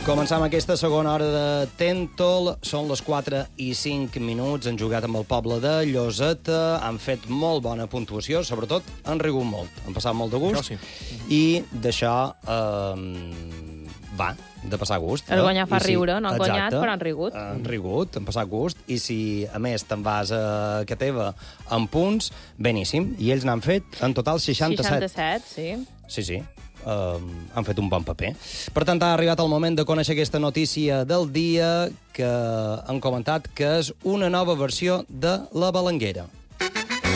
Començam aquesta segona hora de Tentol. Són les 4:05. Han jugat amb el poble de Lloseta, han fet molt bona puntuació, sobretot han rigut molt, han passat molt de gust. Sí. I d'això va, de passar gust. El guanyar fa riure, no han exacte, guanyat, però han rigut. Han rigut, han passat gust, i si a més te'n vas a Cateva amb punts, beníssim. I ells n'han fet en total 67. 67, sí. Sí. Han fet un bon paper. Per tant, ha arribat el moment de conèixer aquesta notícia del dia que han comentat que és una nova versió de La Balanguera.